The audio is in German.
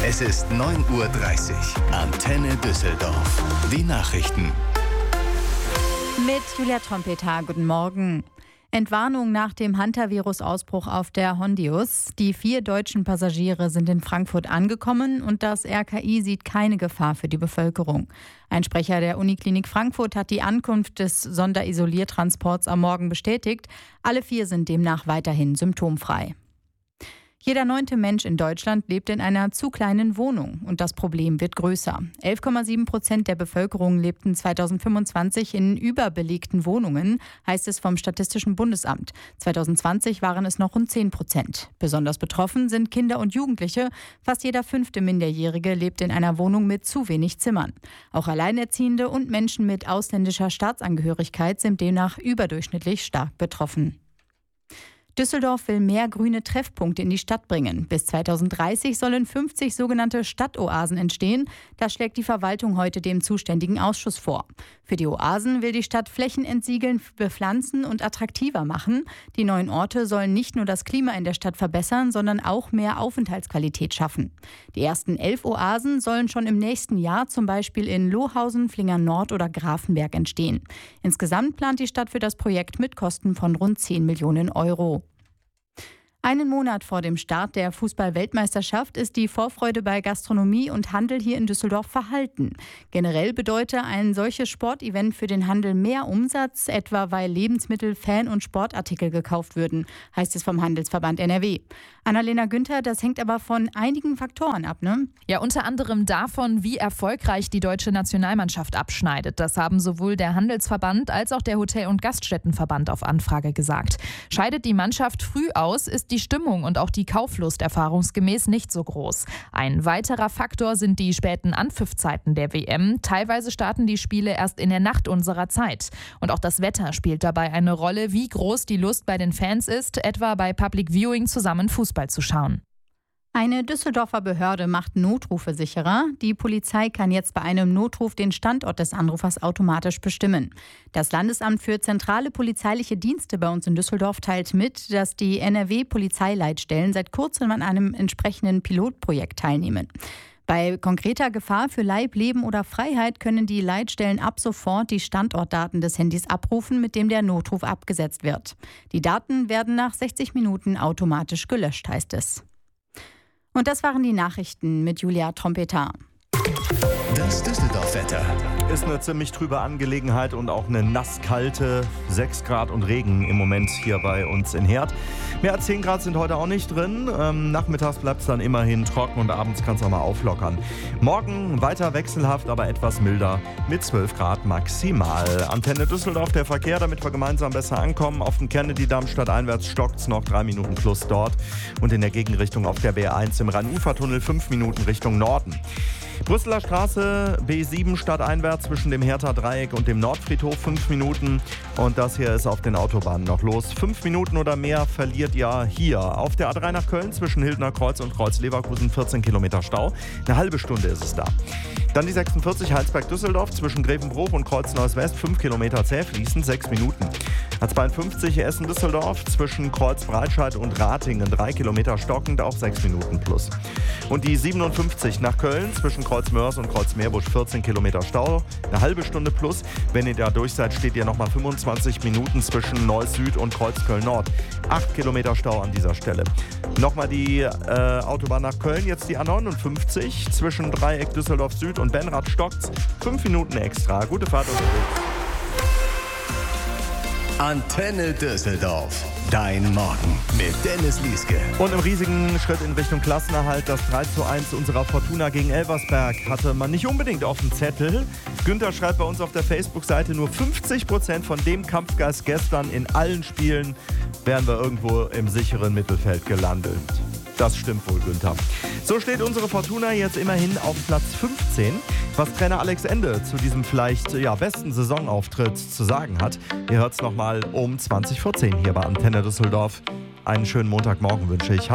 Es ist 9:30 Uhr. Antenne Düsseldorf. Die Nachrichten. Mit Julia Trompeter, guten Morgen. Entwarnung nach dem Hantavirus-Ausbruch auf der Hondius. Die 4 deutschen Passagiere sind in Frankfurt angekommen und das RKI sieht keine Gefahr für die Bevölkerung. Ein Sprecher der Uniklinik Frankfurt hat die Ankunft des Sonderisoliertransports am Morgen bestätigt. Alle 4 sind demnach weiterhin symptomfrei. Jeder 9. Mensch in Deutschland lebt in einer zu kleinen Wohnung und das Problem wird größer. 11,7% der Bevölkerung lebten 2025 in überbelegten Wohnungen, heißt es vom Statistischen Bundesamt. 2020 waren es noch rund 10%. Besonders betroffen sind Kinder und Jugendliche. Fast jeder 5. Minderjährige lebt in einer Wohnung mit zu wenig Zimmern. Auch Alleinerziehende und Menschen mit ausländischer Staatsangehörigkeit sind demnach überdurchschnittlich stark betroffen. Düsseldorf will mehr grüne Treffpunkte in die Stadt bringen. Bis 2030 sollen 50 sogenannte Stadtoasen entstehen. Das schlägt die Verwaltung heute dem zuständigen Ausschuss vor. Für die Oasen will die Stadt Flächen entsiegeln, bepflanzen und attraktiver machen. Die neuen Orte sollen nicht nur das Klima in der Stadt verbessern, sondern auch mehr Aufenthaltsqualität schaffen. Die ersten 11 Oasen sollen schon im nächsten Jahr zum Beispiel in Lohausen, Flingern Nord oder Grafenberg entstehen. Insgesamt plant die Stadt für das Projekt mit Kosten von rund 10 Millionen Euro. Einen Monat vor dem Start der Fußball-Weltmeisterschaft ist die Vorfreude bei Gastronomie und Handel hier in Düsseldorf verhalten. Generell bedeutet ein solches Sportevent für den Handel mehr Umsatz, etwa weil Lebensmittel, Fan- und Sportartikel gekauft würden, heißt es vom Handelsverband NRW. Annalena Günther, das hängt aber von einigen Faktoren ab, ne? Ja, unter anderem davon, wie erfolgreich die deutsche Nationalmannschaft abschneidet. Das haben sowohl der Handelsverband als auch der Hotel- und Gaststättenverband auf Anfrage gesagt. Scheidet die Mannschaft früh aus, ist die Stimmung und auch die Kauflust erfahrungsgemäß nicht so groß. Ein weiterer Faktor sind die späten Anpfiffzeiten der WM. Teilweise starten die Spiele erst in der Nacht unserer Zeit. Und auch das Wetter spielt dabei eine Rolle, wie groß die Lust bei den Fans ist, etwa bei Public Viewing zusammen Fußball zu schauen. Eine Düsseldorfer Behörde macht Notrufe sicherer. Die Polizei kann jetzt bei einem Notruf den Standort des Anrufers automatisch bestimmen. Das Landesamt für zentrale polizeiliche Dienste bei uns in Düsseldorf teilt mit, dass die NRW-Polizeileitstellen seit kurzem an einem entsprechenden Pilotprojekt teilnehmen. Bei konkreter Gefahr für Leib, Leben oder Freiheit können die Leitstellen ab sofort die Standortdaten des Handys abrufen, mit dem der Notruf abgesetzt wird. Die Daten werden nach 60 Minuten automatisch gelöscht, heißt es. Und das waren die Nachrichten mit Julia Trompeter. Das Düsseldorf-Wetter. Ist eine ziemlich trübe Angelegenheit und auch eine nasskalte 6 Grad und Regen im Moment hier bei uns in Herd. Mehr als 10 Grad sind heute auch nicht drin. Nachmittags bleibt es dann immerhin trocken und abends kann es auch mal auflockern. Morgen weiter wechselhaft, aber etwas milder mit 12 Grad maximal. Antenne Düsseldorf, der Verkehr, damit wir gemeinsam besser ankommen. Auf dem Kennedy-Damm stadteinwärts stockt es noch 3 Minuten plus dort. Und in der Gegenrichtung auf der B1 im Rhein-Ufer-Tunnel 5 Minuten Richtung Norden. Brüsseler Straße, B7 stadteinwärts zwischen dem Hertha-Dreieck und dem Nordfriedhof 5 Minuten. Und das hier ist auf den Autobahnen noch los. 5 Minuten oder mehr verliert ihr hier. Auf der A3 nach Köln zwischen Hildner Kreuz und Kreuz-Leverkusen 14 Kilometer Stau. Eine halbe Stunde ist es da. Dann die 46 Heilsberg-Düsseldorf zwischen Grevenbruch und Kreuz-Neuss-West 5 Kilometer zäh fließend, 6 Minuten. A52 Essen-Düsseldorf zwischen Kreuz-Breitscheid und Ratingen 3 Kilometer stockend, auch 6 Minuten plus. Und die 57 nach Köln zwischen Kreuz-Mörs und Kreuz-Meerbusch 14 Kilometer Stau, eine halbe Stunde plus. Wenn ihr da durch seid, steht ihr nochmal 25 Minuten zwischen Neuss Süd und Kreuzköln-Nord. 8 Kilometer Stau an dieser Stelle. Nochmal die Autobahn nach Köln, jetzt die A59 zwischen Dreieck Düsseldorf Süd und Benrath stockt's. 5 Minuten extra. Gute Fahrt unterwegs. Antenne Düsseldorf. Dein Morgen mit Dennis Lieske. Und im riesigen Schritt in Richtung Klassenerhalt, das 3:1 unserer Fortuna gegen Elversberg, hatte man nicht unbedingt auf dem Zettel. Günther schreibt bei uns auf der Facebook-Seite, nur 50% von dem Kampfgeist gestern in allen Spielen wären wir irgendwo im sicheren Mittelfeld gelandet. Das stimmt wohl, Günther. So steht unsere Fortuna jetzt immerhin auf Platz 15. Was Trainer Alex Ende zu diesem vielleicht besten Saisonauftritt zu sagen hat, ihr hört es nochmal um 20 vor 10 hier bei Antenne Düsseldorf. Einen schönen Montagmorgen wünsche ich.